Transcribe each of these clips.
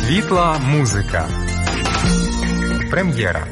Світла музика. Прем'єра.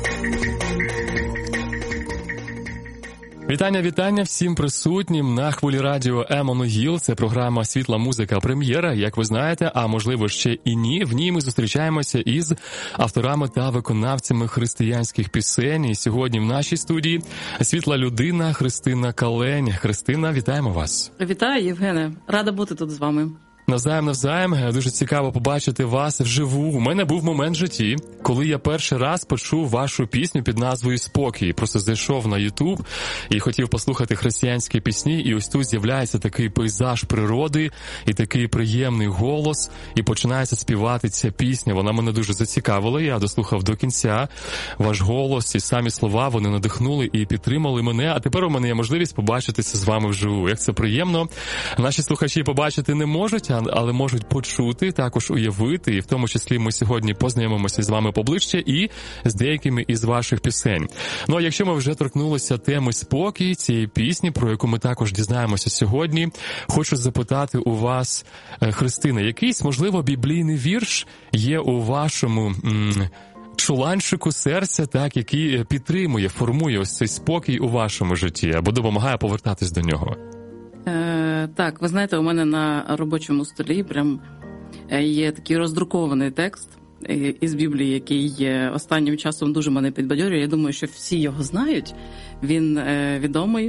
Вітання всім присутнім на хвилі радіо Еммануїл. Це програма «Світла музика. Прем'єра», як ви знаєте, а можливо ще і ні. В ній ми зустрічаємося із авторами та виконавцями християнських пісень. І сьогодні в нашій студії світла людина Христина Калень. Христина, вітаємо вас. Вітаю, Євгене. Рада бути тут з вами. Навзаєм. Дуже цікаво побачити вас вживу. У мене був момент в житті, коли я перший раз почув вашу пісню під назвою «Спокій». Просто зайшов на YouTube і хотів послухати християнські пісні, і ось тут з'являється такий пейзаж природи і такий приємний голос, і починається співати ця пісня. Вона мене дуже зацікавила, я дослухав до кінця. Ваш голос і самі слова, вони надихнули і підтримали мене, а тепер у мене є можливість побачитися з вами вживу. Як це приємно. Наші слухачі побачити не можуть, але можуть почути, також уявити, і в тому числі ми сьогодні познайомимося з вами поближче і з деякими із ваших пісень. Ну, а якщо ми вже торкнулися теми «Спокій», цієї пісні, про яку ми також дізнаємося сьогодні, хочу запитати у вас, Христина, якийсь, можливо, біблійний вірш є у вашому чуланчику серця, так, який підтримує, формує ось цей спокій у вашому житті, або допомагає повертатись до нього? Так, ви знаєте, у мене на робочому столі прям є такий роздрукований текст із Біблії, який останнім часом дуже мене підбадьорює. Я думаю, що всі його знають. Він відомий.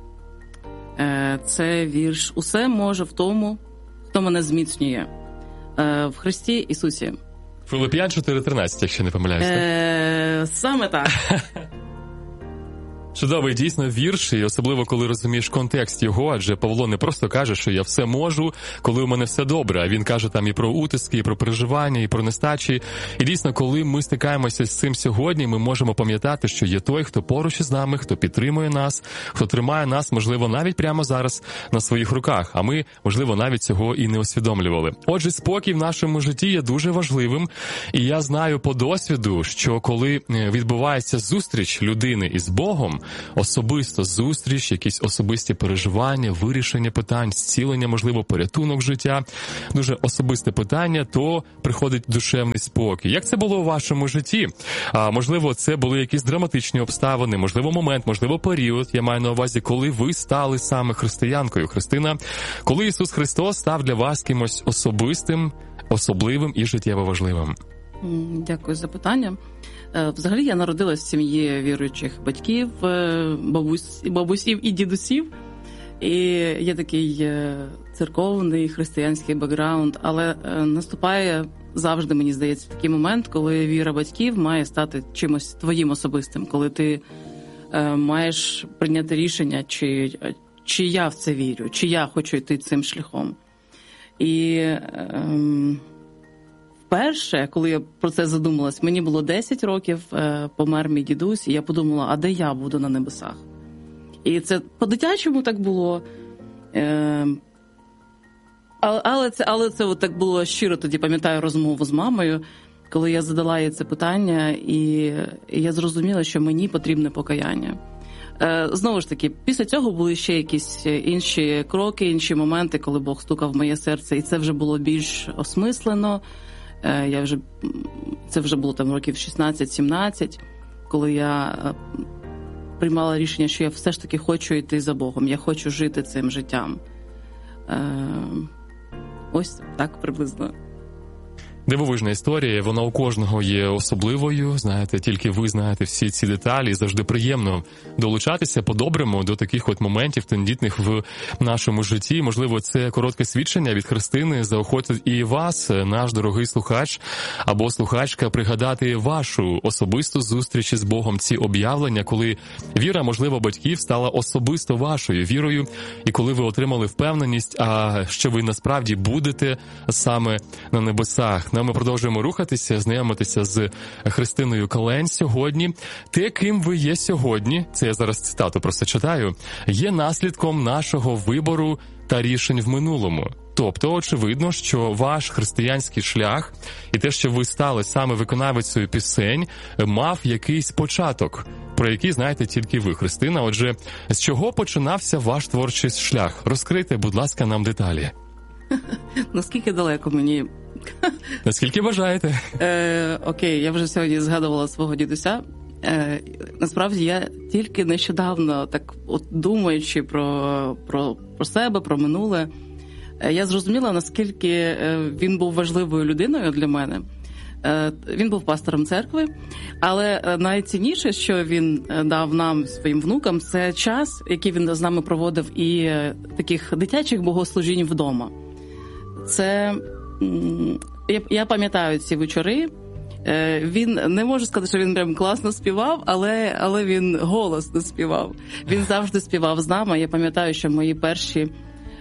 Це вірш «Усе може в тому, хто мене зміцнює в Христі Ісусі». Филип'ян 4:13, якщо не помиляюся. Саме так. Чудовий дійсно вірш, і особливо, коли розумієш контекст його, адже Павло не просто каже, що я все можу, коли у мене все добре, а він каже там і про утиски, і про переживання, і про нестачі. І дійсно, коли ми стикаємося з цим сьогодні, ми можемо пам'ятати, що є той, хто поруч із нами, хто підтримує нас, хто тримає нас, можливо, навіть прямо зараз на своїх руках, а ми, можливо, навіть цього і не усвідомлювали. Отже, спокій в нашому житті є дуже важливим, і я знаю по досвіду, що коли відбувається зустріч людини із Богом, особисто зустріч, якісь особисті переживання, вирішення питань, зцілення, можливо, порятунок життя, дуже особисте питання, то приходить душевний спокій. Як це було у вашому житті? Можливо, це були якісь драматичні обставини, можливо, момент, можливо, період, я маю на увазі, коли ви стали саме християнкою. Христина, коли Ісус Христос став для вас кимось особистим, особливим і життєво важливим? Дякую за питання. Взагалі, я народилась в сім'ї віруючих батьків, бабусів і дідусів. І є такий церковний християнський бекграунд, але наступає завжди, мені здається, такий момент, коли віра батьків має стати чимось твоїм особистим, коли ти маєш прийняти рішення, чи я в це вірю, чи я хочу йти цим шляхом. І перше, коли я про це задумалась, мені було 10 років, помер мій дідусь, і я подумала, а де я буду на небесах? І це по-дитячому так було. Але це от так було щиро, тоді пам'ятаю розмову з мамою, коли я задала їй це питання, і я зрозуміла, що мені потрібне покаяння. Знову ж таки, після цього були ще якісь інші кроки, інші моменти, коли Бог стукав в моє серце, і це вже було більш осмислено. Це вже було там років 16-17, коли я приймала рішення, що я все ж таки хочу йти за Богом, я хочу жити цим життям. Ось так приблизно. Дивовижна історія, вона у кожного є особливою, знаєте, тільки ви знаєте всі ці деталі, і завжди приємно долучатися по-доброму до таких от моментів тендітних в нашому житті. Можливо, це коротке свідчення від Христини заохотить і вас, наш дорогий слухач або слухачка, пригадати вашу особисту зустріч із Богом, ці об'явлення, коли віра, можливо, батьків стала особисто вашою вірою, і коли ви отримали впевненість, що ви насправді будете саме на небесах. Ми продовжуємо рухатися, знайомитися з Христиною Калень сьогодні. Те, ким ви є сьогодні, це я зараз цитату просто читаю, є наслідком нашого вибору та рішень в минулому. Тобто, очевидно, що ваш християнський шлях і те, що ви стали саме виконавицею пісень, мав якийсь початок, про який знаєте тільки ви, Христина. Отже, з чого починався ваш творчий шлях? Розкрийте, будь ласка, нам деталі. Наскільки далеко мені Наскільки бажаєте? Окей, я вже сьогодні згадувала свого дідуся. Насправді я тільки нещодавно, так от думаючи про себе, про минуле, я зрозуміла, наскільки він був важливою людиною для мене. Він був пастором церкви, але найцінніше, що він дав нам, своїм внукам, це час, який він з нами проводив, і таких дитячих богослужінь вдома. Це, я пам'ятаю ці вечори. Він, не можу сказати, що він прям класно співав, але він голосно співав. Він завжди співав з нами. Я пам'ятаю, що мої перші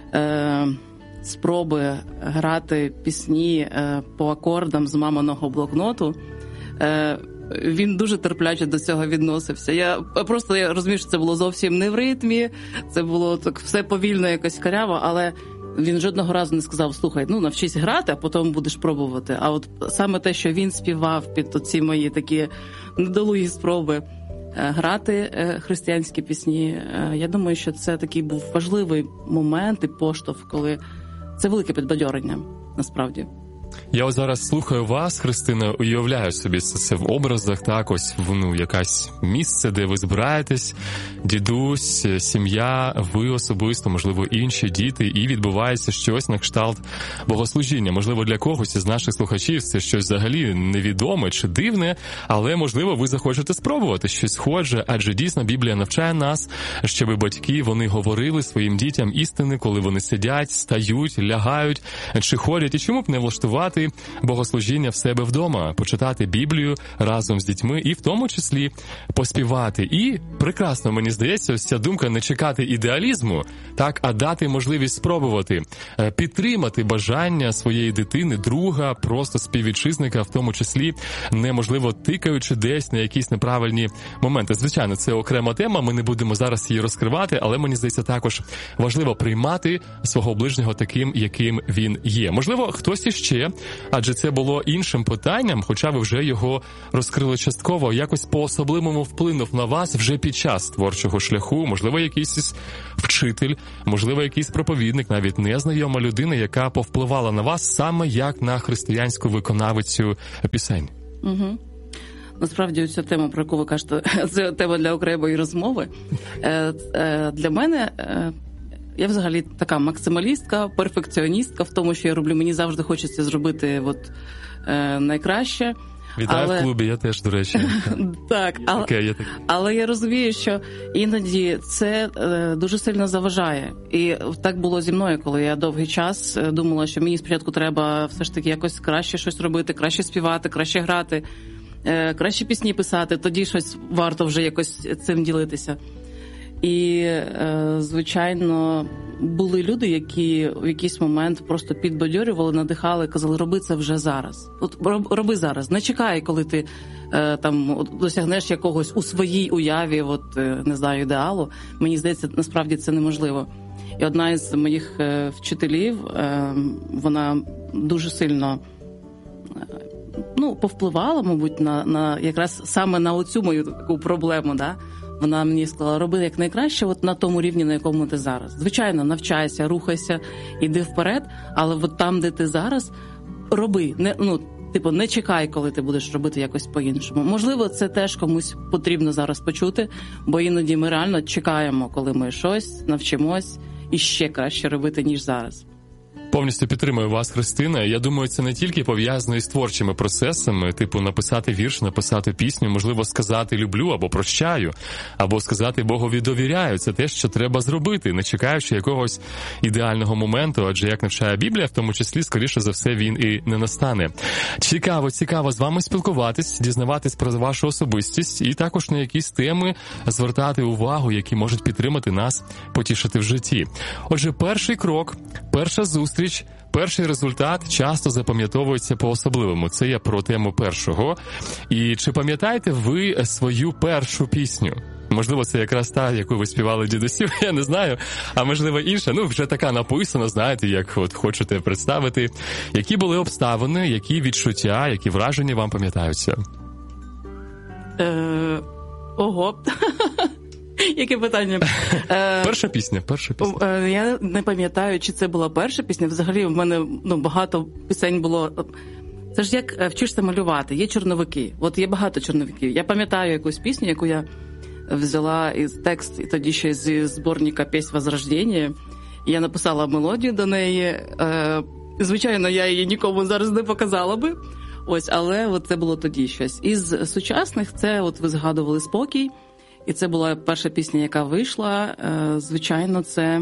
спроби грати пісні по акордам з маминого блокноту, він дуже терпляче до цього відносився. Я розумію, що це було зовсім не в ритмі, це було так все повільно, якось каряво, але він жодного разу не сказав: слухай, навчись грати, а потім будеш пробувати. А от саме те, що він співав під ці мої такі недолугі спроби грати християнські пісні, я думаю, що це такий був важливий момент і поштовх, коли це велике підбадьорення, насправді. Я ось зараз слухаю вас, Христина, уявляю собі це в образах, так, ось, якесь місце, де ви збираєтесь, дідусь, сім'я, ви особисто, можливо, інші діти, і відбувається щось на кшталт богослужіння. Можливо, для когось із наших слухачів це щось взагалі невідоме чи дивне, але, можливо, ви захочете спробувати щось схоже, адже дійсно Біблія навчає нас, щоби батьки, вони говорили своїм дітям істини, коли вони сидять, стають, лягають чи ходять, і чому б не влаштувати богослужіння в себе вдома, почитати Біблію разом з дітьми і в тому числі поспівати. І прекрасно, мені здається, ось ця думка не чекати ідеалізму, так, а дати можливість спробувати, підтримати бажання своєї дитини, друга, просто співвітчизника, в тому числі, неможливо тикаючи десь на якісь неправильні моменти. Звичайно, це окрема тема, ми не будемо зараз її розкривати, але мені здається, також важливо приймати свого ближнього таким, яким він є. Можливо, хтось іще, адже це було іншим питанням, хоча ви вже його розкрили частково, якось по-особливому вплинув на вас вже під час творчого шляху, можливо, якийсь вчитель, можливо, якийсь проповідник, навіть незнайома людина, яка повпливала на вас саме як на християнську виконавицю пісень. Угу. Насправді, ця тема, про яку ви кажете, це тема для окремої розмови. Для мене... Я взагалі така максималістка, перфекціоністка в тому, що я роблю. Мені завжди хочеться зробити найкраще. Вітаю в клубі, я теж, до речі. Так, але я розумію, що іноді це дуже сильно заважає. І так було зі мною, коли я довгий час думала, що мені спочатку треба все ж таки якось краще щось робити, краще співати, краще грати, краще пісні писати, тоді щось варто вже якось цим ділитися. І, звичайно, були люди, які в якийсь момент просто підбадьорювали, надихали, казали: роби це вже зараз. От роби зараз, не чекай, коли ти там досягнеш якогось у своїй уяві, не знаю, ідеалу. Мені здається, насправді це неможливо. І одна із моїх вчителів, вона дуже сильно повпливала, мабуть, на якраз саме на оцю мою таку проблему, да? Вона мені сказала: роби як найкраще на тому рівні, на якому ти зараз. Звичайно, навчайся, рухайся, іди вперед, але там, де ти зараз, роби. Не чекай, коли ти будеш робити якось по-іншому. Можливо, це теж комусь потрібно зараз почути, бо іноді ми реально чекаємо, коли ми щось навчимось і ще краще робити, ніж зараз. Повністю підтримую вас, Христина. Я думаю, це не тільки пов'язано із творчими процесами, написати вірш, написати пісню, можливо, сказати «люблю» або «прощаю», або сказати «Богові довіряю». Це те, що треба зробити, не чекаючи якогось ідеального моменту, адже, як навчає Біблія, в тому числі, скоріше за все, він і не настане. Цікаво з вами спілкуватись, дізнаватись про вашу особистість і також на якісь теми звертати увагу, які можуть підтримати нас, потішити в житті. Отже, перший крок, перша зустріч, перший результат часто запам'ятовується по-особливому. Це я про тему першого. І чи пам'ятаєте ви свою першу пісню? Можливо, це якраз та, яку ви співали дідусів, я не знаю. А можливо, інша, вже така написана, знаєте, як хочете представити. Які були обставини, які відчуття, які враження вам пам'ятаються? Ого. Яке питання? Перша пісня. Я не пам'ятаю, чи це була перша пісня. Взагалі в мене багато пісень було. Це ж як вчишся малювати, є чорновики. От є багато чорновиків. Я пам'ятаю якусь пісню, яку я взяла із текст, і тоді ще зі зборника «Піснь Возрождення». Я написала мелодію до неї. Звичайно, я її нікому зараз не показала би. Ось, але от це було тоді щось. Із сучасних це, от ви згадували «Спокій», і це була перша пісня, яка вийшла. Звичайно, це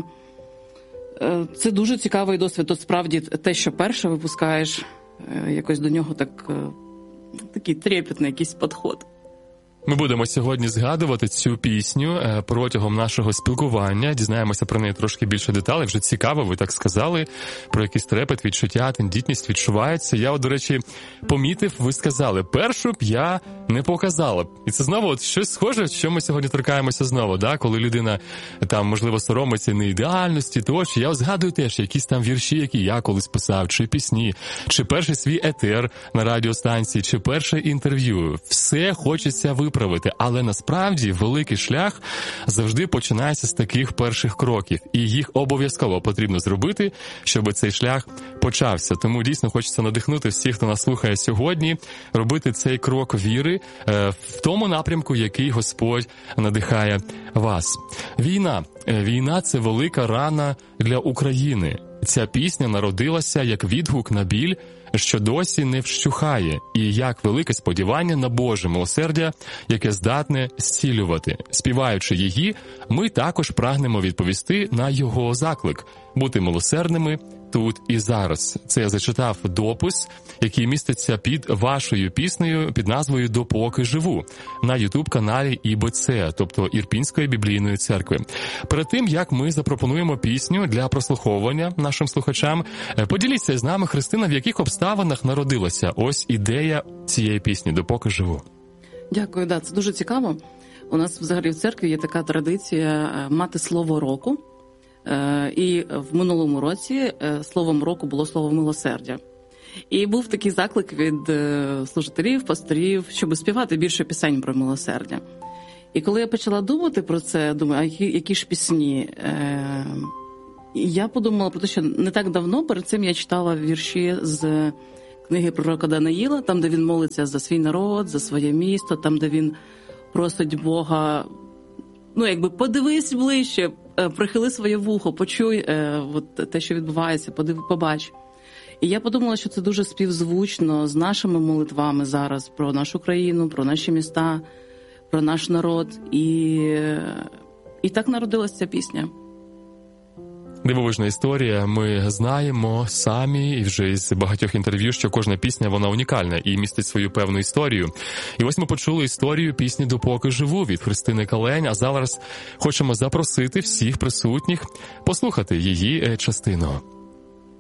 дуже цікавий досвід. От справді те, що перше випускаєш, якось до нього такий трепетний якийсь підход. Ми будемо сьогодні згадувати цю пісню протягом нашого спілкування, дізнаємося про неї трошки більше деталей, вже цікаво, ви так сказали, про якийсь трепет, відчуття, тендітність відчувається. Я, до речі, помітив, ви сказали, першу б я не показала б. І це знову от щось схоже, що ми сьогодні торкаємося знову, да? Коли людина там, можливо, соромиться неідеальності, тощо. Я згадую теж якісь там вірші, які я колись писав, чи пісні, чи перший свій етер на радіостанції, чи перше інтерв'ю. Все хочеться виправити. Але насправді великий шлях завжди починається з таких перших кроків. І їх обов'язково потрібно зробити, щоб цей шлях почався. Тому дійсно хочеться надихнути всіх, хто нас слухає сьогодні, робити цей крок віри в тому напрямку, який Господь надихає вас. Війна – це велика рана для України. Ця пісня народилася як відгук на біль, що досі не вщухає, і як велике сподівання на Боже милосердя, яке здатне зцілювати. Співаючи її, ми також прагнемо відповісти на його заклик – бути милосердними тут і зараз. Це я зачитав допис, який міститься під вашою піснею під назвою «Допоки живу» на YouTube-каналі ІБЦ, тобто Ірпінської біблійної церкви. Перед тим, як ми запропонуємо пісню для прослуховування нашим слухачам, поділіться з нами, Христина, в яких обставинах народилася ось ідея цієї пісні «Допоки живу». Дякую, це дуже цікаво. У нас взагалі в церкві є така традиція мати слово року. І в минулому році словом року було слово «милосердя». І був такий заклик від служителів, пасторів, щоб співати більше пісень про милосердя. І коли я почала думати про це, думаю, а які ж пісні? Я подумала про те, що не так давно перед цим я читала вірші з книги пророка Даниїла, там, де він молиться за свій народ, за своє місто, там, де він просить Бога, подивись ближче, прихили своє вухо, почуй те, що відбувається, побач. І я подумала, що це дуже співзвучно з нашими молитвами зараз про нашу країну, про наші міста, про наш народ. І так народилася ця пісня. Дивовижна історія. Ми знаємо самі і вже із багатьох інтерв'ю, що кожна пісня, вона унікальна і містить свою певну історію. І ось ми почули історію пісні «Допоки живу» від Христини Калень, а зараз хочемо запросити всіх присутніх послухати її частину.